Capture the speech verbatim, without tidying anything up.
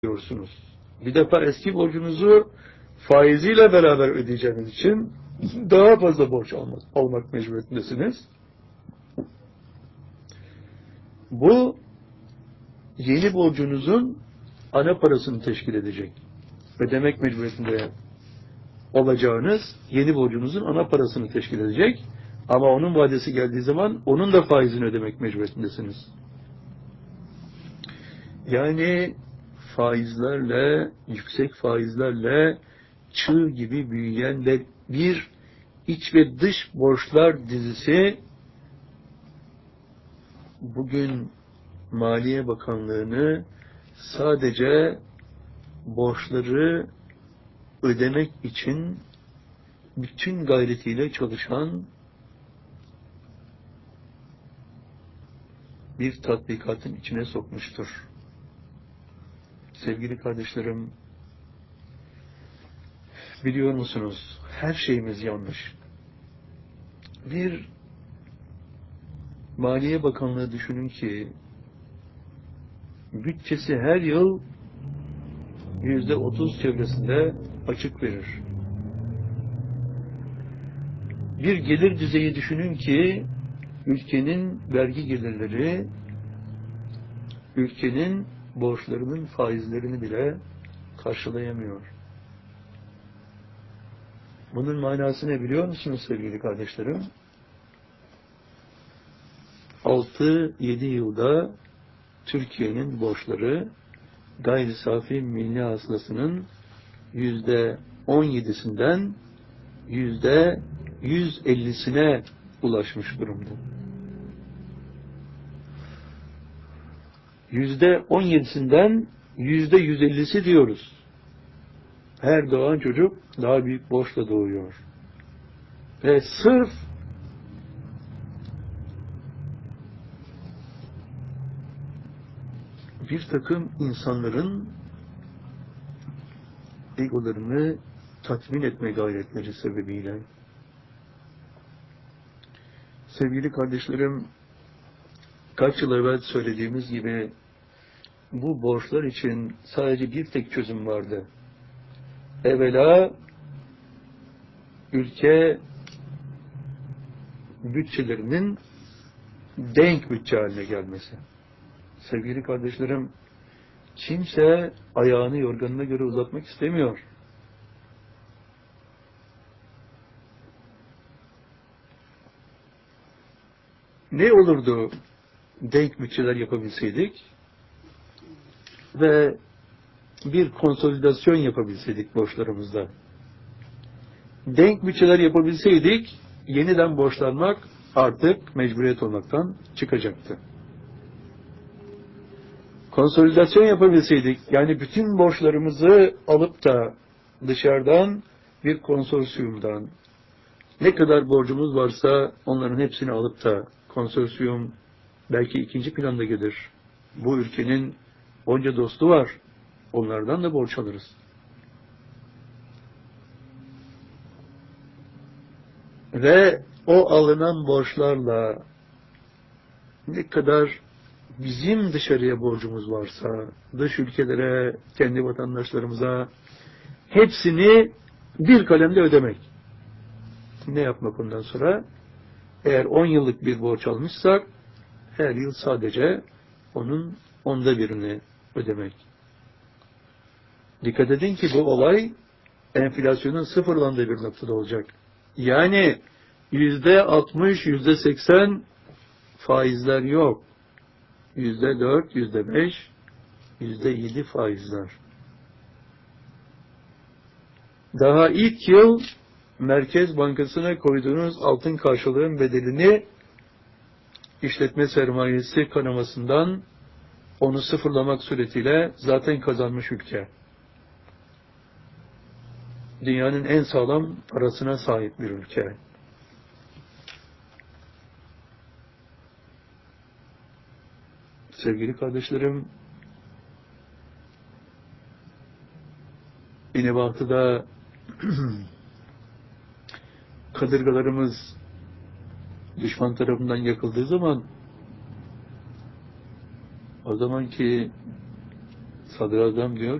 diyorsunuz. Bir defa eski borcunuzu faiziyle beraber ödeyeceğiniz için daha fazla borç almak, almak mecburiyetindesiniz. Bu yeni borcunuzun ana parasını teşkil edecek. Ödemek mecburiyetinde olacağınız yeni borcunuzun ana parasını teşkil edecek. Ama onun vadesi geldiği zaman onun da faizini ödemek mecburiyetindesiniz. Yani faizlerle, yüksek faizlerle çığ gibi büyüyen ve bir iç ve dış borçlar dizisi bugün Maliye Bakanlığı'nı sadece borçları ödemek için bütün gayretiyle çalışan bir tatbikatın içine sokmuştur. Sevgili kardeşlerim, biliyor musunuz? Her şeyimiz yanlış. Bir Maliye Bakanlığı düşünün ki bütçesi her yıl yüzde otuz çevresinde açık verir. Bir gelir düzeyi düşünün ki ülkenin vergi gelirleri ülkenin borçlarının faizlerini bile karşılayamıyor. Bunun manası ne biliyor musunuz sevgili kardeşlerim? altı yedi yılda Türkiye'nin borçları gayri safi milli hasılasının yüzde on yedisinden yüzde yüz ellisine ulaşmış durumda. Yüzde on yedisinden yüzde yüz ellisi diyoruz. Her doğan çocuk daha büyük borçla doğuyor. Ve sırf bir takım insanların egolarını tatmin etme gayretleri sebebiyle. Sevgili kardeşlerim, kaç yıl evvel söylediğimiz gibi bu borçlar için sadece bir tek çözüm vardı. Evvela ülke bütçelerinin denk bütçe haline gelmesi. Sevgili kardeşlerim, kimse ayağını yorganına göre uzatmak istemiyor. Ne olurdu denk bütçeler yapabilseydik ve bir konsolidasyon yapabilseydik borçlarımızda? Denk bütçeler yapabilseydik yeniden borçlanmak artık mecburiyet olmaktan çıkacaktı. Konsolidasyon yapabilseydik, yani bütün borçlarımızı alıp da dışarıdan bir konsorsiyumdan ne kadar borcumuz varsa onların hepsini alıp da konsorsiyum belki ikinci planda gelir. Bu ülkenin onca dostu var. Onlardan da borç alırız. Ve o alınan borçlarla ne kadar bizim dışarıya borcumuz varsa, dış ülkelere, kendi vatandaşlarımıza hepsini bir kalemde ödemek. Ne yapmak ondan sonra? Eğer on yıllık bir borç almışsak, her yıl sadece onun onda birini ödemek. Dikkat edin ki bu olay enflasyonun sıfırlandığı bir noktada olacak. Yani yüzde altmış, yüzde seksen faizler yok. Yüzde dört, yüzde beş, yüzde yedi faizler. Daha ilk yıl Merkez Bankası'na koyduğunuz altın karşılığın bedelini işletme sermayesi kanamasından onu sıfırlamak suretiyle zaten kazanmış ülke. Dünyanın en sağlam parasına sahip bir ülke. Sevgili kardeşlerim, İnebatı'da kadırgalarımız düşman tarafından yakıldığı zaman o zamanki Sadrazam diyor